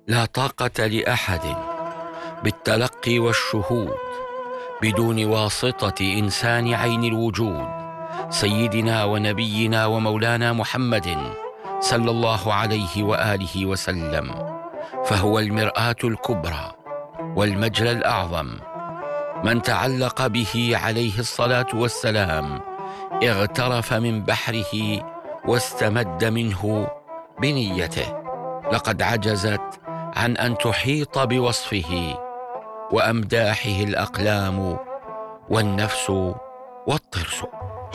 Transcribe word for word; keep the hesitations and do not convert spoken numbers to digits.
لا طاقة لأحد بالتلقي والشهود بدون واسطة إنسان عين الوجود سيدنا ونبينا ومولانا محمد صلى الله عليه وآله وسلم، فهو المرآة الكبرى والمجرى الأعظم. من تعلق به عليه الصلاة والسلام اغترف من بحره واستمد منه بنيته. لقد عجزت عن أن تحيط بوصفه وأمداحه الأقلام والنفس والطرس.